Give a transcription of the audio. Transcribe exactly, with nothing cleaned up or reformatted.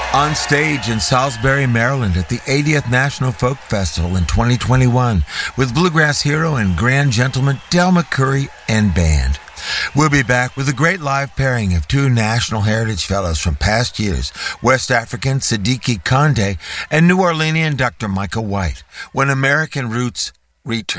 On stage in Salisbury, Maryland at the eightieth National Folk Festival in twenty twenty-one with bluegrass hero and grand gentleman Del McCoury and band. We'll be back with a great live pairing of two National Heritage Fellows from past years, West African Siddiqui Konde and New Orleanian Doctor Michael White, when American Roots return.